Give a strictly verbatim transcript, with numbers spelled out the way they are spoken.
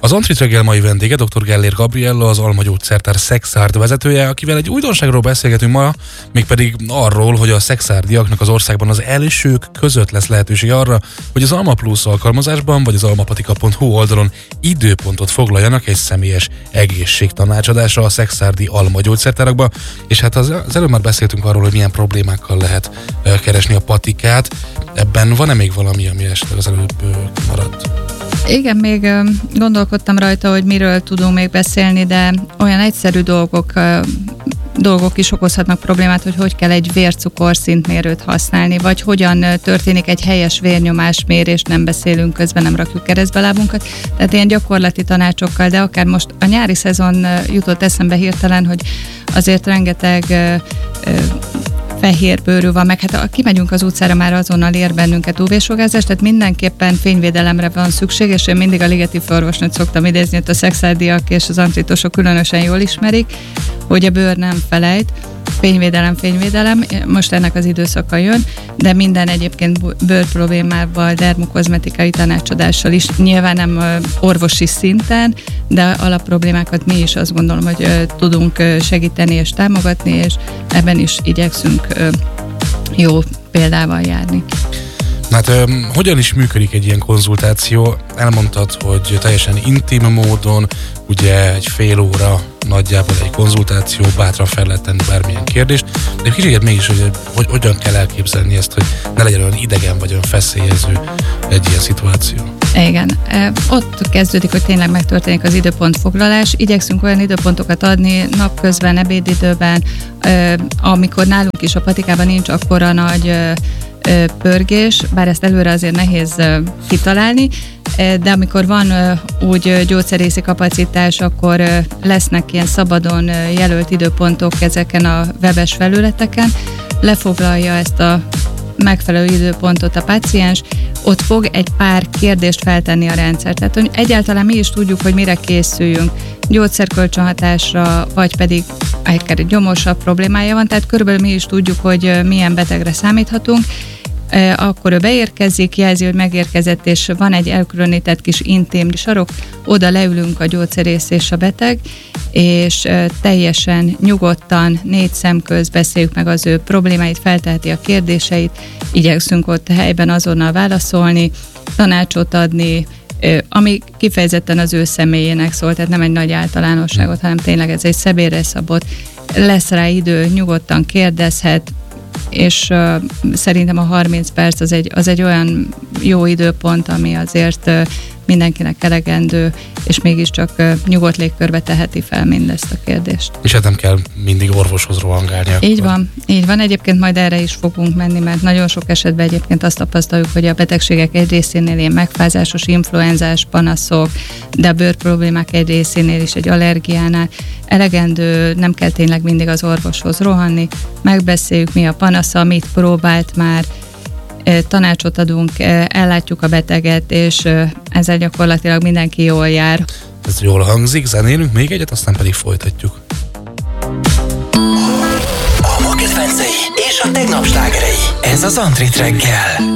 Az Antrit reggel mai vendége dr. Gellér Gabriella, az Alma Gyógyszertár Szexárd vezetője, akivel egy újdonságról beszélgetünk ma, mégpedig arról, hogy a szexárdiaknak az országban az elsők között lesz lehetőség arra, hogy az Alma Plus alkalmazásban vagy az almapatika pont hu oldalon időpontot foglaljanak egy személyes egészségtanácsadásra a szexárdi Alma Gyógyszertárakba, és hát az, az előbb már beszéltünk arról, hogy milyen problémákkal lehet uh, keresni a patikát. Ebben van-e még valami, ami esetleg az előbb uh, maradt? Igen, még gondolkodtam rajta, hogy miről tudunk még beszélni, de olyan egyszerű dolgok, dolgok is okozhatnak problémát, hogy hogy kell egy vércukorszintmérőt használni, vagy hogyan történik egy helyes vérnyomásmérés, nem beszélünk közben, nem rakjuk keresztbe lábunkat. Tehát ilyen gyakorlati tanácsokkal, de akár most a nyári szezon jutott eszembe hirtelen, hogy azért rengeteg fehér bőrű van, meg hát ha kimegyünk az utcára, már azonnal ér bennünket ú vé-sugárzás, tehát mindenképpen fényvédelemre van szükség, és én mindig a Ligeti orvosnőt szoktam idézni, hogy a szexárdiak és az antritosok különösen jól ismerik, hogy a bőr nem felejt, fényvédelem, fényvédelem, most ennek az időszaka jön, de minden egyébként bőrproblémával, dermokozmetikai tanácsadással is, nyilván nem orvosi szinten, de alapproblémákat mi is azt gondolom, hogy tudunk segíteni és támogatni, és ebben is igyekszünk jó példával járni. Hát hogyan is működik egy ilyen konzultáció? Elmondtad, hogy teljesen intim módon, ugye egy fél óra nagyjából egy konzultáció, bátran fel lehet tenni bármilyen kérdést, de egy kicsit mégis, hogy, hogy hogyan kell elképzelni ezt, hogy ne legyen olyan idegen vagy olyan feszélyező egy ilyen szituáció. Igen, ott kezdődik, hogy tényleg megtörténik az időpontfoglalás. Igyekszünk olyan időpontokat adni napközben, ebédidőben, amikor nálunk is a patikában nincs akkora nagy pörgés, bár ezt előre azért nehéz kitalálni, de amikor van úgy gyógyszerészi kapacitás, akkor lesznek ilyen szabadon jelölt időpontok ezeken a webes felületeken, lefoglalja ezt a megfelelő időpontot a páciens, ott fog egy pár kérdést feltenni a rendszer. Tehát hogy egyáltalán mi is tudjuk, hogy mire készüljünk, gyógyszerkölcsönhatásra, vagy pedig egy gyomosabb problémája van, tehát körülbelül mi is tudjuk, hogy milyen betegre számíthatunk. Akkor ő beérkezik, jelzi, hogy megérkezett, és van egy elkülönített kis intim sarok, oda leülünk a gyógyszerész és a beteg, és teljesen nyugodtan, négy szem közt beszéljük meg az ő problémáit, felteheti a kérdéseit, igyekszünk ott helyben azonnal válaszolni, tanácsot adni, ami kifejezetten az ő személyének szól, tehát nem egy nagy általánosságot, hanem tényleg ez egy személyre szabott, lesz rá idő, nyugodtan kérdezhet, és uh, szerintem a harminc perc az egy, az egy olyan jó időpont, ami azért uh, mindenkinek elegendő, és mégiscsak uh, nyugodt légkörbe teheti fel mindezt a kérdést. És hát nem kell mindig orvoshoz rohangálni. Így akkor. van, így van. Egyébként majd erre is fogunk menni, mert nagyon sok esetben egyébként azt tapasztaljuk, hogy a betegségek egy részénél ilyen megfázásos, influenzás panaszok, de a bőrproblémák egy részénél is egy allergiánál elegendő, nem kell tényleg mindig az orvoshoz rohanni, megbeszéljük, mi a panasza, mit próbált már, tanácsot adunk, ellátjuk a beteget, és ezzel gyakorlatilag mindenki jól jár. Ez jól hangzik, zenélünk még egyet, aztán pedig folytatjuk. A ma kedvencei és a tegnap slágerei. Ez az Antrit reggel.